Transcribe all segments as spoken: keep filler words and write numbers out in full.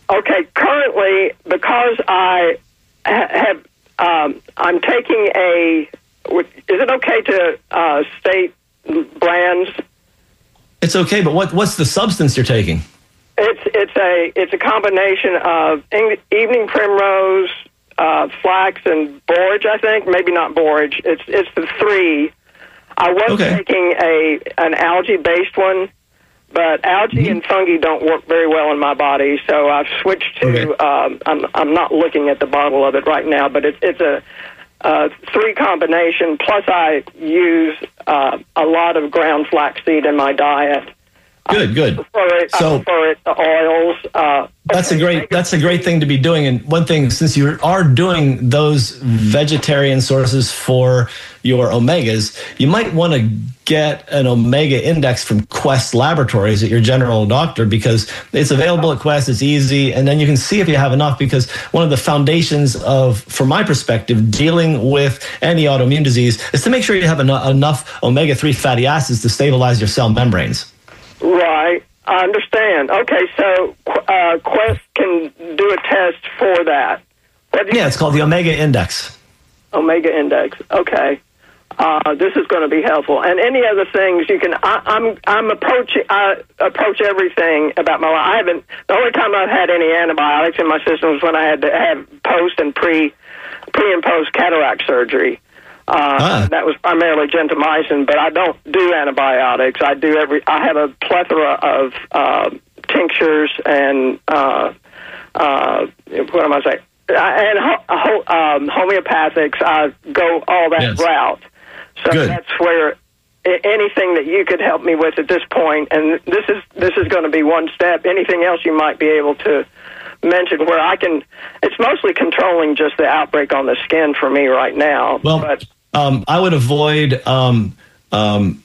okay, currently, because I ha- have, um, I'm taking a, is it okay to uh, state brands? It's okay, but what what's the substance you're taking? It's it's a it's a combination of evening primrose, uh, flax, and borage. I think maybe not borage. It's it's the three. I was okay. taking a an algae based one, but algae mm-hmm. and fungi don't work very well in my body, so I've switched to. Okay. Um, I'm I'm not looking at the bottle of it right now, but it's it's a. Uh, three combination, plus I use uh, a lot of ground flaxseed in my diet. Good, good. I prefer it, so I prefer it to oils. Uh, that's okay, a great that's a great thing to be doing. And one thing, since you are doing those vegetarian sources for your omegas, you might want to get an omega index from Quest Laboratories at your general doctor, because it's available at Quest. It's easy, and then you can see if you have enough. Because one of the foundations of, from my perspective, dealing with any autoimmune disease is to make sure you have enough, enough omega three fatty acids to stabilize your cell membranes. Right, I understand. Okay, so uh, Quest can do a test for that. Yeah, it's called the Omega Index. Omega Index. Okay, uh, this is going to be helpful. And any other things you can? I, I'm I'm approaching. I approach everything about my life. I haven't. The only time I've had any antibiotics in my system was when I had to have post and pre pre and post cataract surgery. Uh, ah. That was primarily gentamicin, but I don't do antibiotics. I do every. I have a plethora of uh, tinctures and uh, uh, what am I saying? And ho- ho- um, homeopathics. I go all that yes. route. So Good. That's where anything that you could help me with at this point, and this is this is going to be one step. Anything else you might be able to mention where I can? It's mostly controlling just the outbreak on the skin for me right now. Well. But, Um, I would avoid um, um,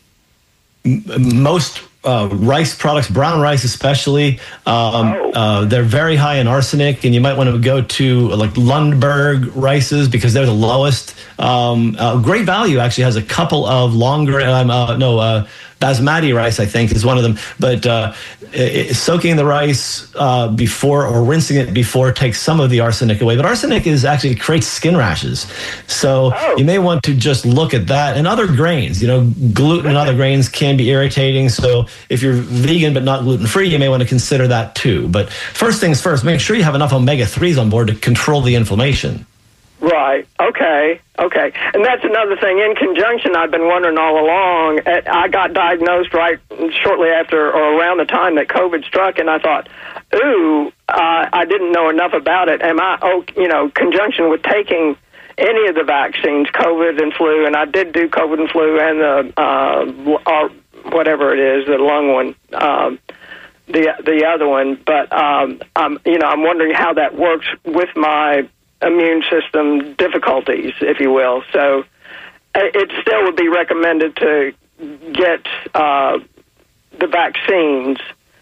m- most uh, rice products, brown rice especially. Um, oh. uh, they're very high in arsenic, and you might want to go to uh, like Lundberg rices because they're the lowest. Um, uh, Great Value actually has a couple of longer, um, uh, no, uh, basmati rice, I think, is one of them. But uh, it, soaking the rice uh, before or rinsing it before takes some of the arsenic away. But arsenic is actually creates skin rashes. So oh. you may want to just look at that. And other grains, you know, gluten and other grains can be irritating. So if you're vegan but not gluten-free, you may want to consider that too. But first things first, make sure you have enough omega threes on board to control the inflammation. Right. Okay. Okay. And that's another thing. In conjunction, I've been wondering all along. I got diagnosed right shortly after or around the time that COVID struck, and I thought, ooh, uh, I didn't know enough about it. Am I, oh, you know, conjunction with taking any of the vaccines, COVID and flu, and I did do COVID and flu and the, uh, or whatever it is, the lung one, um, the the other one. But, um, I'm, you know, I'm wondering how that works with my immune system difficulties, if you will. So it still would be recommended to get uh, the vaccines.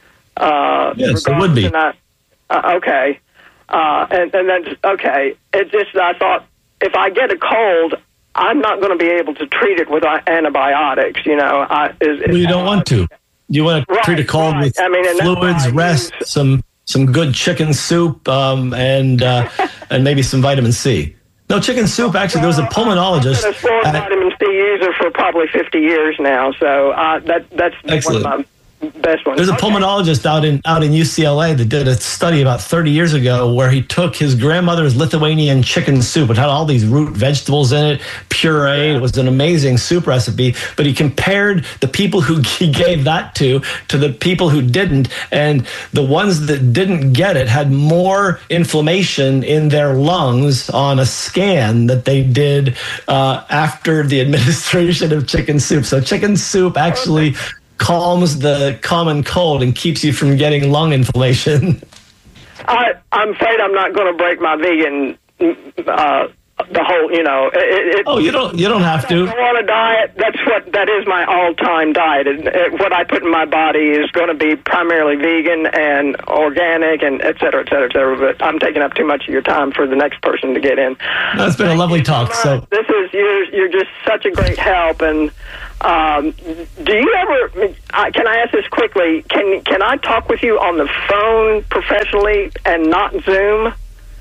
Uh, yes, it would be. Not, uh, okay. Uh, and, and that's okay. It just, I thought, if I get a cold, I'm not going to be able to treat it with antibiotics, you know. I, is, is well, you don't want to. You want to right, treat a cold right. with I mean, fluids, rest, use, some some good chicken soup, um, and uh, and maybe some vitamin C. No, chicken soup, actually, well, there was a pulmonologist. I've been a full vitamin C user for probably fifty years now, so uh, that that's excellent. One of my best ones. There's a okay. pulmonologist out in out in U C L A that did a study about thirty years ago where he took his grandmother's Lithuanian chicken soup, which had all these root vegetables in it, pureed. It was an amazing soup recipe, but he compared the people who he gave that to to the people who didn't, and the ones that didn't get it had more inflammation in their lungs on a scan that they did uh, after the administration of chicken soup. So chicken soup actually calms the common cold and keeps you from getting lung inflammation. I, I'm afraid I'm not going to break my vegan, uh, the whole, you know. It, it, oh, you don't you don't have to. I go on a diet. That's what, that is my all-time diet. It, it, what I put in my body is going to be primarily vegan and organic and et cetera, et cetera, et cetera. But I'm taking up too much of your time for the next person to get in. That's been a lovely talk. So this is, you're, you're just such a great help, and Um, do you ever? Uh, can I ask this quickly? Can can I talk with you on the phone professionally and not Zoom?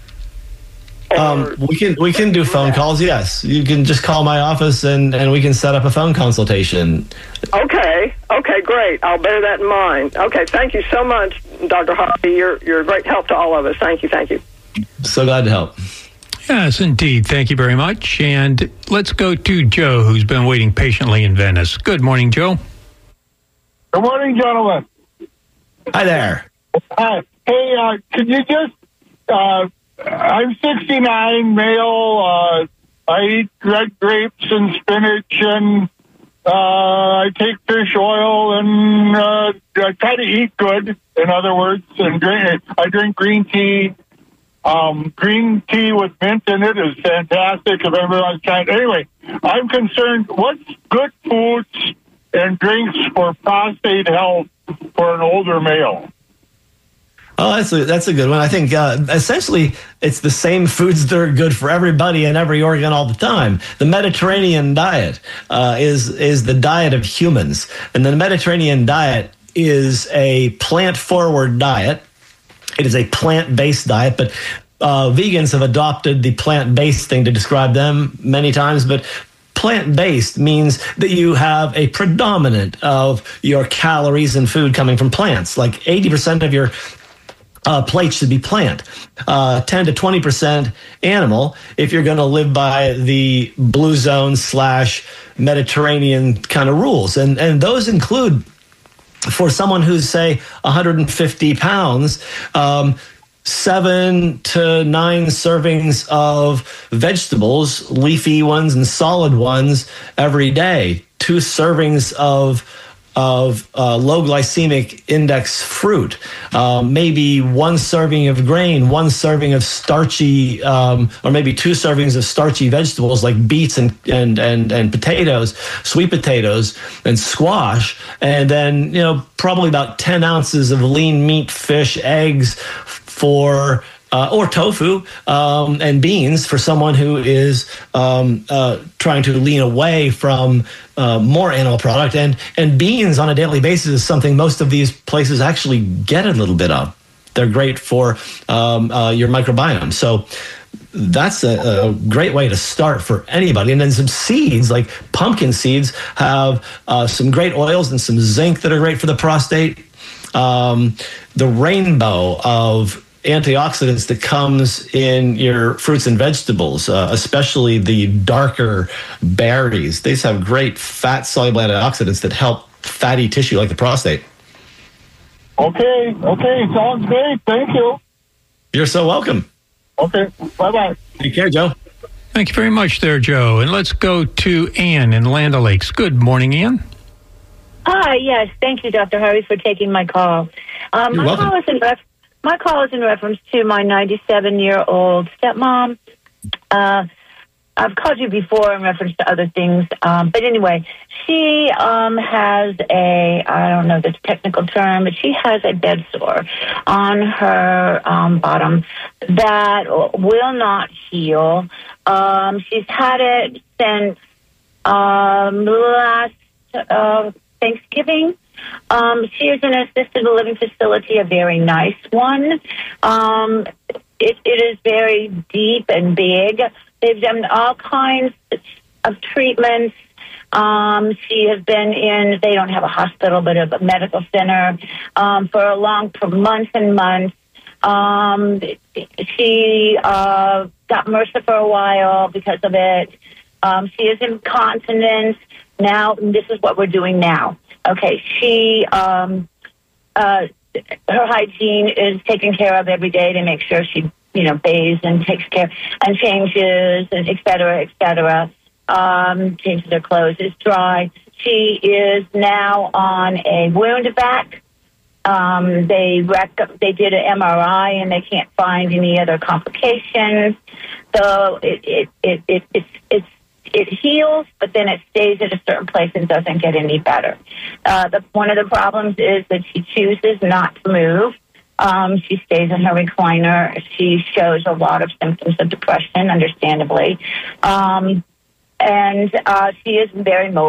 Um, we can we can do phone calls. Yes, you can just call my office and, and we can set up a phone consultation. Okay. Okay. Great. I'll bear that in mind. Okay. Thank you so much, Doctor Harvey. You're you're a great help to all of us. Thank you. Thank you. So glad to help. Yes, indeed. Thank you very much. And let's go to Joe, who's been waiting patiently in Venice. Good morning, Joe. Good morning, gentlemen. Hi there. Hi. Hey, uh, could you just? Uh, I'm sixty-nine, male. Uh, I eat red grapes and spinach, and uh, I take fish oil, and uh, I try to eat good. In other words, and drink, I drink green tea. Um, green tea with mint in it is fantastic. If everyone's trying, anyway, I'm concerned. What's good foods and drinks for prostate health for an older male? Oh, that's a, that's a good one. I think uh, essentially it's the same foods that are good for everybody and every organ all the time. The Mediterranean diet uh, is is the diet of humans, and the Mediterranean diet is a plant-forward diet. It is a plant-based diet, but uh, vegans have adopted the plant-based thing to describe them many times, but plant-based means that you have a predominant of your calories and food coming from plants. Like eighty percent of your uh, plate should be plant, uh, ten to twenty percent animal if you're going to live by the blue zone slash Mediterranean kind of rules. And, and those include, for someone who's, say, one hundred fifty pounds, um, seven to nine servings of vegetables, leafy ones and solid ones every day. Two servings of of uh, low glycemic index fruit, um, maybe one serving of grain, one serving of starchy, um, or maybe two servings of starchy vegetables like beets and, and, and, and potatoes, sweet potatoes and squash. And then, you know, probably about ten ounces of lean meat, fish, eggs for Uh, or tofu um, and beans for someone who is um, uh, trying to lean away from uh, more animal product. And, and beans on a daily basis is something most of these places actually get a little bit of. They're great for um, uh, your microbiome. So that's a, a great way to start for anybody. And then some seeds, like pumpkin seeds, have uh, some great oils and some zinc that are great for the prostate. Um, the rainbow of antioxidants that comes in your fruits and vegetables, uh, especially the darker berries. These have great fat-soluble antioxidants that help fatty tissue like the prostate. Okay, okay, sounds great. Thank you. You're so welcome. Okay, bye-bye. Take care, Joe. Thank you very much there, Joe. And let's go to Ann in Land O'Lakes. Good morning, Ann. Hi, yes. Thank you, Doctor Harvey, for taking my call. Um, You're my welcome. call is in ref- My call is in reference to my ninety-seven-year-old stepmom. Uh, I've called you before in reference to other things, um, but anyway, she um, has a, I don't know the technical term, but she has a bed sore on her um, bottom that will not heal. Um, she's had it since um, last uh, Thanksgiving. Um, she is in an assisted living facility, a very nice one. Um, it, it is very deep and big. They've done all kinds of treatments. Um, she has been in, they don't have a hospital, but a medical center um, for a long, for months and months. Um, she uh, got MRSA for a while because of it. Um, she is incontinent. Now, this is what we're doing now. Okay, she, um, uh, her hygiene is taken care of every day to make sure she, you know, bathes and takes care and changes and et cetera, et cetera. Um, changes her clothes, is dry. She is now on a wound vac. Um, they rec- they did an M R I and they can't find any other complications. So it it it, it it's it's. It heals, but then it stays at a certain place and doesn't get any better. Uh, the, one of the problems is that she chooses not to move. Um, she stays in her recliner. She shows a lot of symptoms of depression, understandably. Um, and uh, she is very mobile.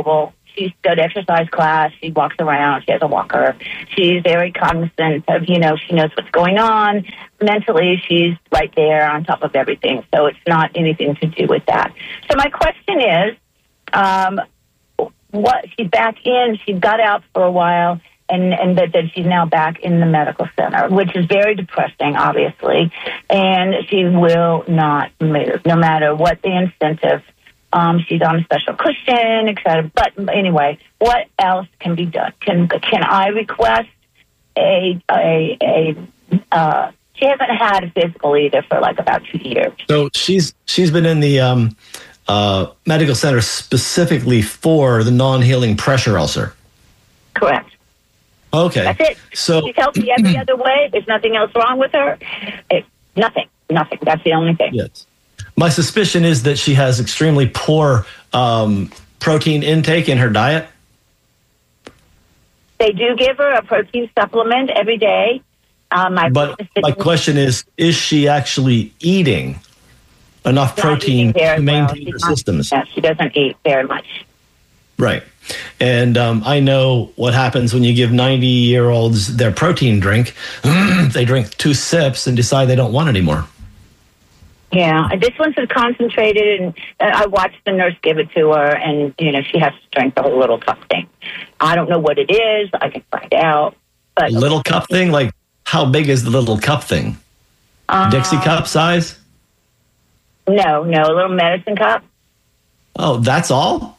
She used to go to exercise class. She walks around. She has a walker. She's very cognizant of, you know, she knows what's going on. Mentally, she's right there on top of everything. So it's not anything to do with that. So my question is, um, what she's back in, she got out for a while, and, and that, that she's now back in the medical center, which is very depressing, obviously. And she will not move, no matter what the incentive. Um, she's on a special cushion, et cetera. But anyway, what else can be done? Can can I request a a a? Uh, she hasn't had a physical either for like about two years. So she's she's been in the um, uh, medical center specifically for the non-healing pressure ulcer. Correct. Okay. That's it. So she's healthy every other way. There's nothing else wrong with her. It, nothing. Nothing. That's the only thing. Yes. My suspicion is that she has extremely poor um, protein intake in her diet. They do give her a protein supplement every day. Um, but my question is, is she actually eating enough protein to maintain well. her not, systems? No, she doesn't eat very much. Right. And um, I know what happens when you give ninety-year-olds their protein drink. They drink two sips and decide they don't want it anymore. Yeah, this one's concentrated, and I watched the nurse give it to her, and, you know, she has to drink the whole little cup thing. I don't know what it is. I can find out. But a little cup thing? Like, how big is the little cup thing? Uh, Dixie cup size? No, no, a little medicine cup. Oh, that's all?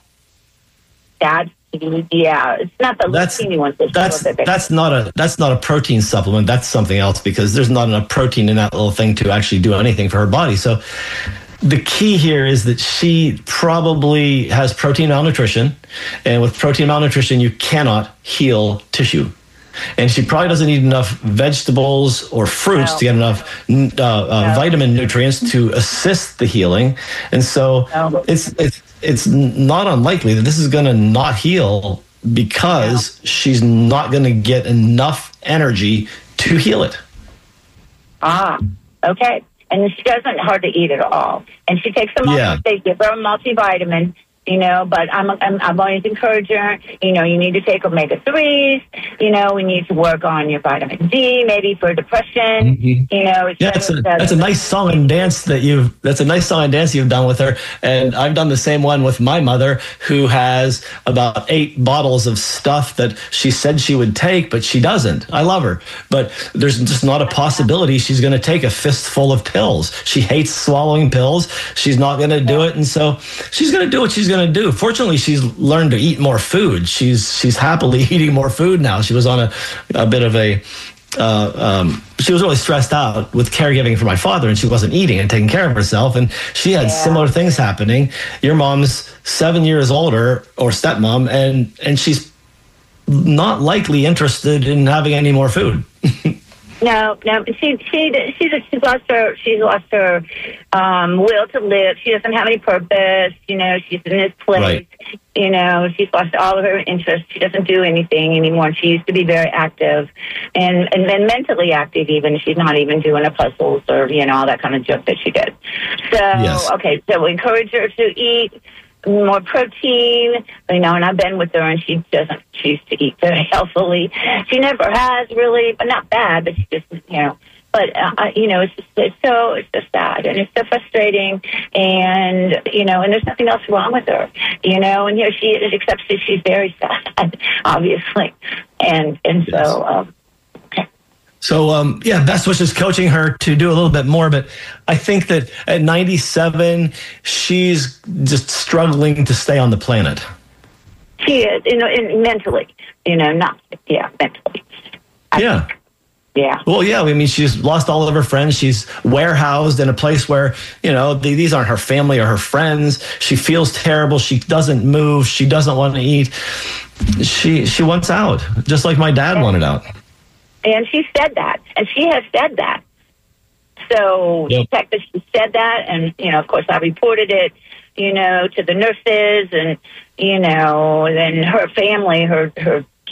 That's Yeah, it's not the that's, teeny ones. That's that's not a that's not a protein supplement. That's something else, because there's not enough protein in that little thing to actually do anything for her body. So the key here is that she probably has protein malnutrition, and with protein malnutrition, you cannot heal tissue. And she probably doesn't eat enough vegetables or fruits no. to get enough uh, uh, no. vitamin nutrients to assist the healing. And so no. it's it's it's not unlikely that this is going to not heal because no. she's not going to get enough energy to heal it. Ah, okay. And she doesn't hardly eat at all. And she takes a multi- yeah. they give her a multivitamin. You know, but I'm, I'm I'm always encourage her, you know, you need to take omega threes, you know, we need to work on your vitamin D, maybe for depression, mm-hmm. you know. Yeah, it's a, that's a nice song and dance that you've, that's a nice song and dance you've done with her. And I've done the same one with my mother, who has about eight bottles of stuff that she said she would take, but she doesn't. I love her. But there's just not a possibility she's going to take a fistful of pills. She hates swallowing pills. She's not going to do it. And so she's going to do what she's going to do. Fortunately, she's learned to eat more food. She's she's happily eating more food now. She was on a, a bit of a, uh, um, she was really stressed out with caregiving for my father, and she wasn't eating and taking care of herself. And she had yeah. similar things happening. Your mom's seven years older, or stepmom, and and she's not likely interested in having any more food. No, no. She she she's she's lost her she's lost her um, will to live. She doesn't have any purpose. You know, she's in this place. Right. You know, she's lost all of her interest. She doesn't do anything anymore. She used to be very active, and and then mentally active. Even she's not even doing the puzzles or you know all that kind of junk that she did. So yes. okay, so we encourage her to eat more protein, you know, and I've been with her, and she doesn't choose to eat very healthily. She never has, really, but not bad, but she just, you know, but, uh, you know, it's just, it's so, it's just sad, and it's so frustrating, and, you know, and there's nothing else wrong with her, you know, and here she is, except that she's very sad, obviously, and, and yes. so, um, So, um, yeah, Best Wishes coaching her to do a little bit more. But I think that at ninety-seven, she's just struggling to stay on the planet. She is, you know, in, mentally, you know, not, yeah, mentally. I yeah. Think. Yeah. Well, yeah, I mean, she's lost all of her friends. She's warehoused in a place where, you know, these aren't her family or her friends. She feels terrible. She doesn't move. She doesn't want to eat. She, she wants out, just like my dad yeah. wanted out. And she said that, and she has said that. So yep. the fact that she said that, and, you know, of course, I reported it, you know, to the nurses, and, you know, then her family, her her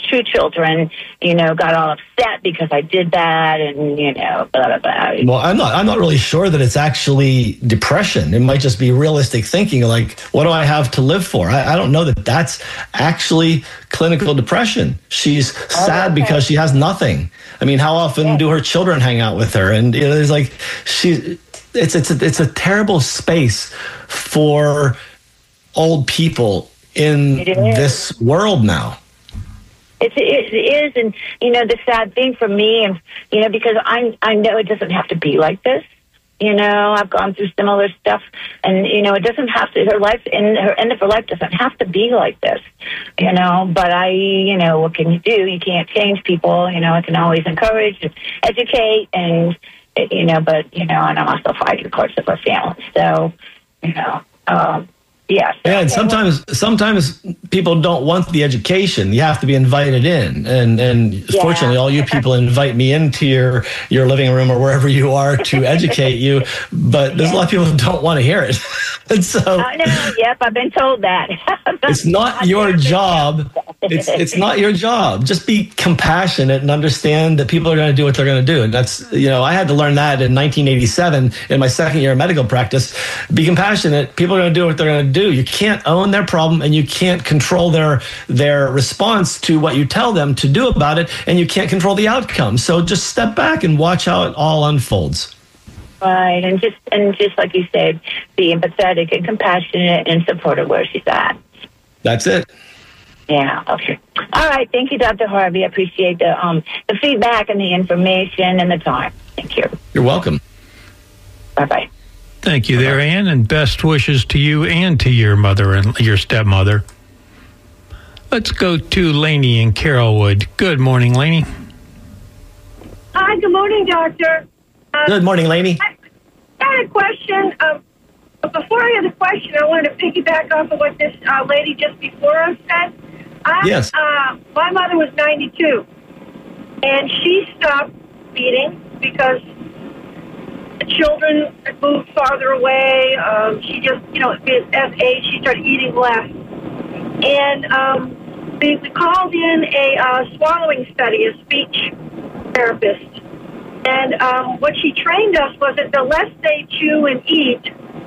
two children, you know, got all upset because I did that, and you know, blah blah blah. Well, I'm not. I'm not really sure that it's actually depression. It might just be realistic thinking. Like, what do I have to live for? I, I don't know that that's actually clinical depression. She's sad okay. because she has nothing. I mean, how often Yeah. do her children hang out with her? And you know, there's like, she. It's it's a, it's a terrible space for old people in this world now. It's, it is, and you know, the sad thing for me, and you know, because I I know it doesn't have to be like this. You know, I've gone through similar stuff, and you know, it doesn't have to. Her life, and her end of her life, doesn't have to be like this. You know, but I, you know, what can you do? You can't change people. You know, I can always encourage, and educate, and you know, but you know, and I'm also fighting, of course, of her family. So, you know. Um, Yes. Yeah, and sometimes sometimes people don't want the education. You have to be invited in. And and Yeah. fortunately, all you people invite me into your, your living room or wherever you are to educate you. But there's Yeah. a lot of people who don't want to hear it. And so I know. Yep, I've been told that. it's not your job. It's it's not your job. Just be compassionate and understand that people are going to do what they're going to do. And that's, you know, I had to learn that in nineteen eighty-seven in my second year of medical practice. Be compassionate. People are going to do what they're going to do. You can't own their problem, and you can't control their their response to what you tell them to do about it, and you can't control the outcome. So just step back and watch how it all unfolds. Right, and just and just like you said, be empathetic and compassionate and supportive where she's at. That's it. Yeah. Okay. All right. Thank you, Doctor Harvey. I appreciate the um the feedback and the information and the time. Thank you. You're welcome. Bye bye. Thank you there, Ann, and best wishes to you and to your mother and your stepmother. Let's go to Lainey in Carrollwood. Good morning, Lainey. Hi, good morning, Doctor. Uh, Good morning, Lainey. I had a question. Um, but before I had a question, I wanted to piggyback off of what this uh, lady just before us said. I, Yes. Uh, my mother was ninety-two, and she stopped eating because the children had moved farther away. Um, she just, you know, as age, she started eating less. And um, we, we called in a uh, swallowing study, a speech therapist. And um, what she trained us was that the less they chew and eat,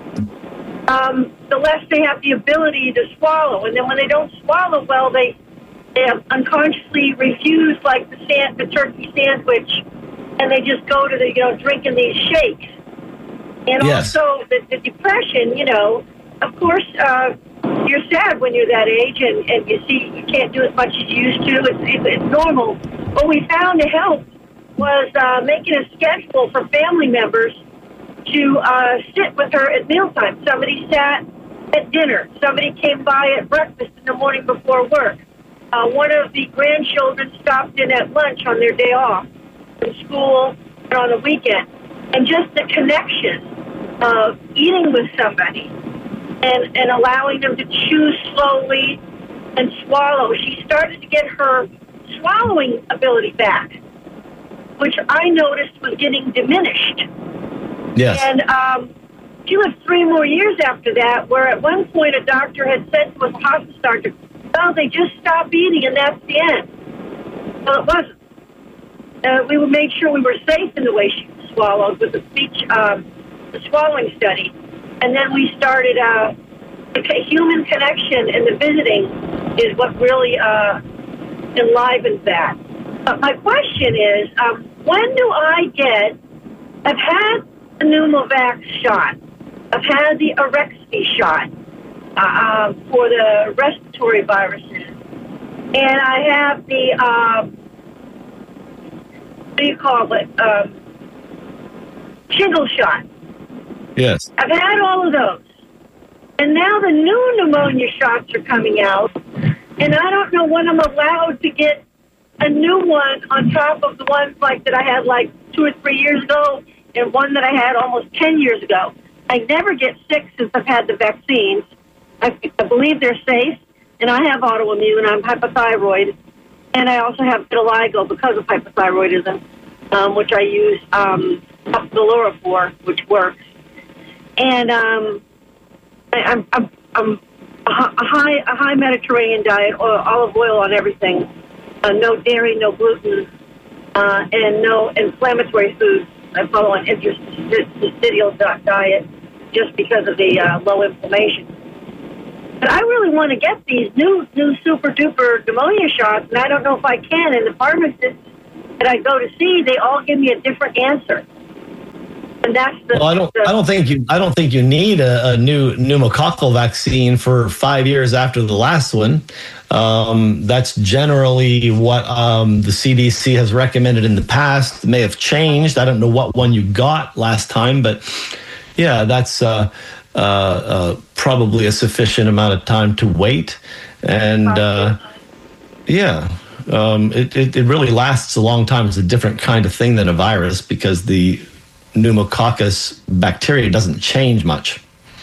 um, the less they have the ability to swallow. And then when they don't swallow well, they, they unconsciously refuse, like the, sand, the turkey sandwich, and they just go to the, you know, drinking these shakes. And Yes. also the, the depression, you know, of course, uh, you're sad when you're that age and, and you see you can't do as much as you used to. It's, it's, it's normal. What we found to help was uh, making a schedule for family members to uh, sit with her at mealtime. Somebody sat at dinner. Somebody came by at breakfast in the morning before work. Uh, one of the grandchildren stopped in at lunch on their day off from school and on the weekend. And just the connection of eating with somebody and, and allowing them to chew slowly and swallow. She started to get her swallowing ability back, which I noticed was getting diminished. Yes. And um, she lived three more years after that, where at one point a doctor had said to us, a hospice doctor, well, they just stop eating and that's the end. Well, it wasn't. Uh, we made sure we were safe in the way she swallowed with the speech, um, the swallowing study. And then we started, uh, okay, human connection and the visiting is what really uh, enlivens that. But my question is, um, when do I get, I've had the Pneumovax shot. I've had the Arexvy shot uh, uh, for the respiratory viruses. And I have the, um, what do you call it, um, shingle shot. Yes. I've had all of those. And now the new pneumonia shots are coming out. And I don't know when I'm allowed to get a new one on top of the ones like that I had like two or three years ago and one that I had almost ten years ago. I never get sick since I've had the vaccines. I, I believe they're safe, and I have autoimmune. I'm hypothyroid, and I also have vitiligo because of hypothyroidism, um, which I use um, Opzelura for, which works. And um, I, I'm, I'm, I'm a high, a high Mediterranean diet, oil, olive oil on everything. uh, no dairy, no gluten, uh, and no inflammatory foods. I follow an interstitial diet just because of the uh, low inflammation. But I really want to get these new, new super duper pneumonia shots, and I don't know if I can. And the pharmacists that I go to see, they all give me a different answer. And that's the. Well, I don't. The, I don't think you. I don't think you need a, a new pneumococcal vaccine for five years after the last one. Um, that's generally what um, the C D C has recommended in the past. It may have changed. I don't know what one you got last time, but yeah, that's uh, uh, uh, probably a sufficient amount of time to wait. And uh, yeah, um, it, it, it really lasts a long time. It's a different kind of thing than a virus because the pneumococcus bacteria doesn't change much.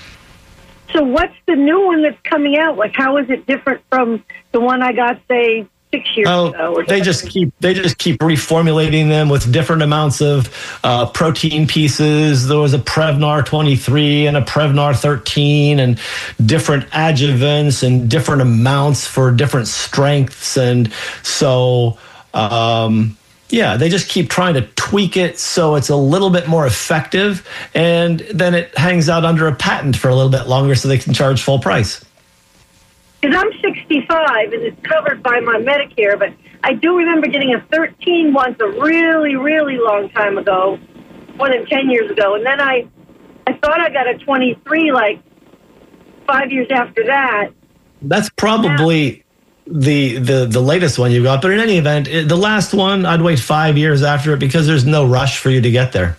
So what's the new one that's coming out? Like, how is it different from the one I got, say, six years oh, ago? Or they just keep they just keep reformulating them with different amounts of uh, protein pieces. There was a Prevnar twenty-three and a Prevnar thirteen, and different adjuvants and different amounts for different strengths, and so. Um, Yeah, they just keep trying to tweak it so it's a little bit more effective, and then it hangs out under a patent for a little bit longer so they can charge full price. Because I'm sixty-five and it's covered by my Medicare, but I do remember getting a thirteen once a really, really long time ago, more than ten years ago, and then I, I thought I got a twenty-three like five years after that. That's probably the the the latest one you got, but in any event, it, the last one I'd wait five years after it because there's no rush for you to get there.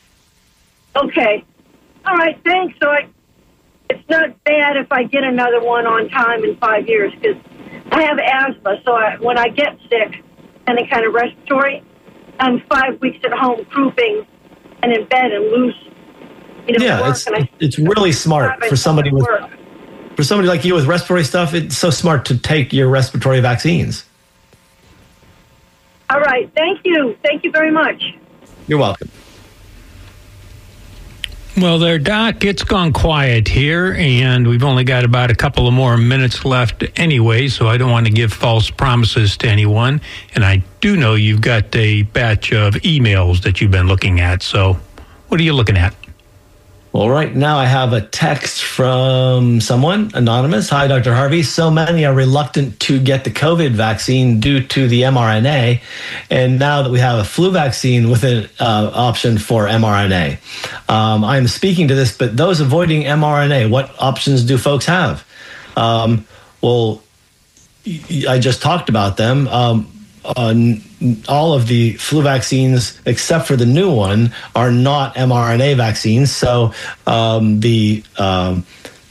Okay, all right, thanks. So I, it's not bad if I get another one on time in five years because I have asthma. So I, when I get sick, any kind of respiratory, I'm five weeks at home croughing and in bed and loose. You know, yeah, work, it's and I, it's really smart for somebody with. Work. For somebody like you with respiratory stuff, it's so smart to take your respiratory vaccines. All right. Thank you. Thank you very much. You're welcome. Well, there, Doc, it's gone quiet here, and we've only got about a couple of more minutes left anyway, so I don't want to give false promises to anyone. And I do know you've got a batch of emails that you've been looking at, so what are you looking at? Well, right now I have a text from someone, anonymous. Hi, Doctor Harvey. So many are reluctant to get the COVID vaccine due to the mRNA. And now that we have a flu vaccine with an uh, option for mRNA, um, I'm speaking to this, but those avoiding mRNA, what options do folks have? Um, well, I just talked about them. Um, Uh, all of the flu vaccines, except for the new one, are not mRNA vaccines. So um, the um,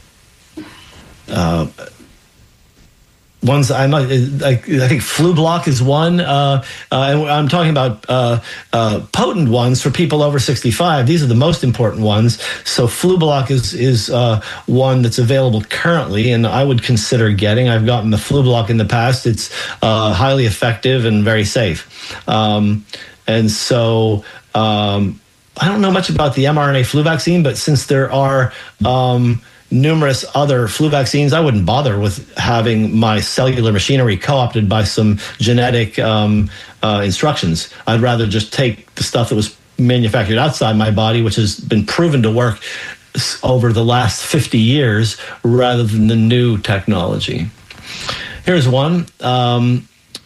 uh, ones I'm not, I, I think Flublok is one, uh, uh, and I'm talking about uh, uh, potent ones for people over sixty-five. These are the most important ones. So Flublok is is uh, one that's available currently, and I would consider getting. I've gotten the Flublok in the past. It's uh, highly effective and very safe. Um, and so um, I don't know much about the mRNA flu vaccine, but since there are um, numerous other flu vaccines, I wouldn't bother with having my cellular machinery co-opted by some genetic um, uh, instructions. I'd rather just take the stuff that was manufactured outside my body, which has been proven to work over the last fifty years, rather than the new technology. Here's one. Um,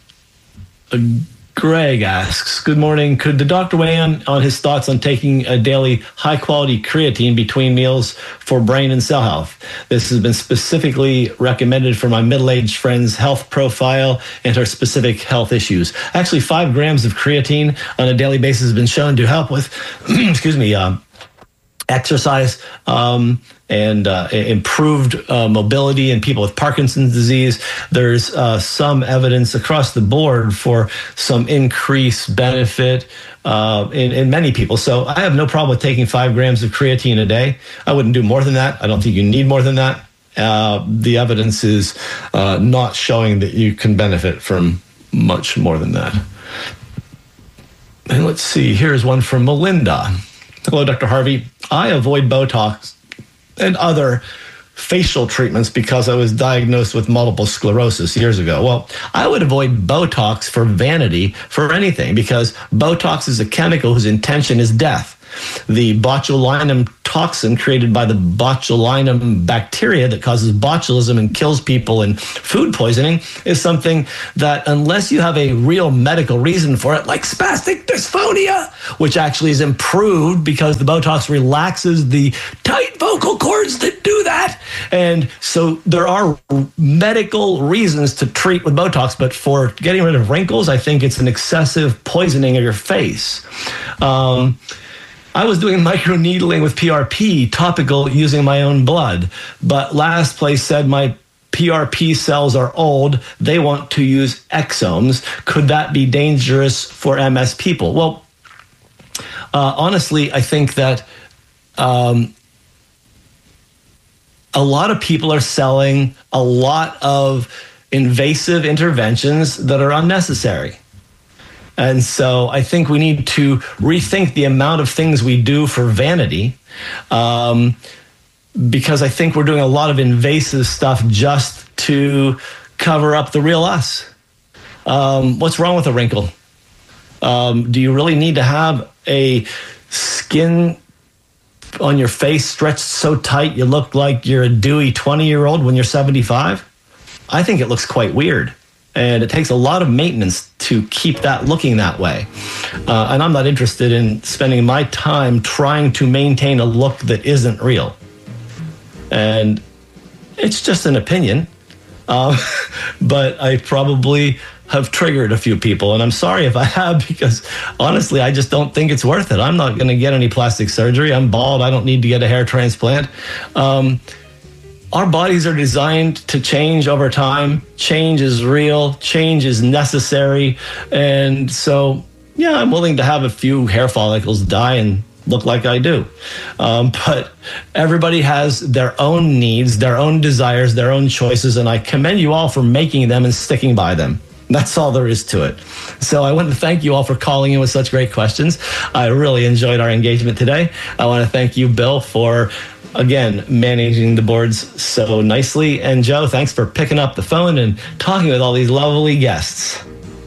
Greg asks, good morning. Could the doctor weigh in on his thoughts on taking a daily high-quality creatine between meals for brain and cell health? This has been specifically recommended for my middle-aged friend's health profile and her specific health issues. Actually, five grams of creatine on a daily basis has been shown to help with, excuse me, um, exercise um, and uh, improved uh, mobility in people with Parkinson's disease. There's uh, some evidence across the board for some increased benefit uh, in, in many people. So I have no problem with taking five grams of creatine a day. I wouldn't do more than that. I don't think you need more than that. Uh, the evidence is uh, not showing that you can benefit from much more than that. And let's see, here's one from Melinda. Hello, Doctor Harvey. I avoid Botox and other facial treatments because I was diagnosed with multiple sclerosis years ago. Well, I would avoid Botox for vanity for anything, because Botox is a chemical whose intention is death. The botulinum toxin created by the botulinum bacteria that causes botulism and kills people in food poisoning is something that, unless you have a real medical reason for it, like spastic dysphonia, which actually is improved because the Botox relaxes the tight vocal cords that do that. And so there are medical reasons to treat with Botox, but for getting rid of wrinkles, I think it's an excessive poisoning of your face. Um, I was doing microneedling with P R P, topical, using my own blood. But last place said my P R P cells are old. They want to use exomes. Could that be dangerous for M S people? Well, uh, honestly, I think that um, a lot of people are selling a lot of invasive interventions that are unnecessary. And so I think we need to rethink the amount of things we do for vanity, um, because I think we're doing a lot of invasive stuff just to cover up the real us. Um, what's wrong with a wrinkle? Um, do you really need to have a skin on your face stretched so tight you look like you're a dewy twenty-year-old when you're seventy-five? I think it looks quite weird. And it takes a lot of maintenance to keep that looking that way. Uh, and I'm not interested in spending my time trying to maintain a look that isn't real. And it's just an opinion. Uh, but I probably have triggered a few people. And I'm sorry if I have, because honestly, I just don't think it's worth it. I'm not going to get any plastic surgery. I'm bald. I don't need to get a hair transplant. Um, Our bodies are designed to change over time. Change is real. Change is necessary. And so, yeah, I'm willing to have a few hair follicles die and look like I do. Um, but everybody has their own needs, their own desires, their own choices, and I commend you all for making them and sticking by them. That's all there is to it. So I want to thank you all for calling in with such great questions. I really enjoyed our engagement today. I want to thank you, Bill, for, again, managing the boards so nicely. And Joe, thanks for picking up the phone and talking with all these lovely guests.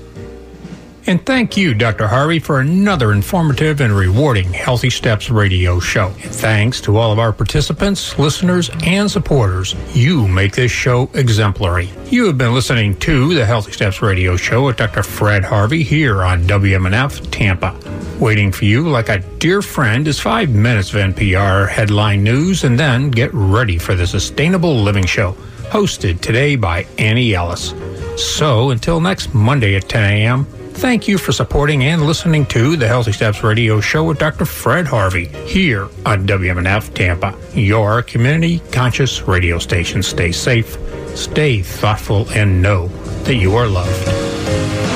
And thank you, Doctor Harvey, for another informative and rewarding Healthy Steps radio show. And thanks to all of our participants, listeners, and supporters. You make this show exemplary. You have been listening to the Healthy Steps radio show with Doctor Fred Harvey here on W M N F Tampa. Waiting for you like a dear friend is five minutes of N P R headline news, and then get ready for the Sustainable Living Show, hosted today by Annie Ellis. So until next Monday at ten a.m., thank you for supporting and listening to the Healthy Steps radio show with Doctor Fred Harvey here on W M N F Tampa, your community conscious radio station. Stay safe, stay thoughtful, and know that you are loved.